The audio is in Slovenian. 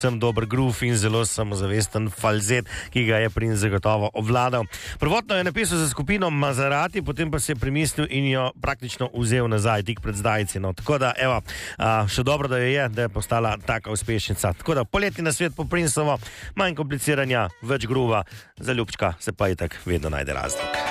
Sem dober groove in zelo samozavesten falzet, ki ga je Prince zagotovo obvladal. Prvotno je napisal za skupino Maserati, potem pa se je premislil in jo praktično vzel nazaj, tik pred zdajci. No. Tako da, evo, še dobro, da je postala taka uspešnica. Tako da, poletni nasvet po Princeovo, manj kompliciranja, več groova, za ljubčka se pa itak vedno najde razlog.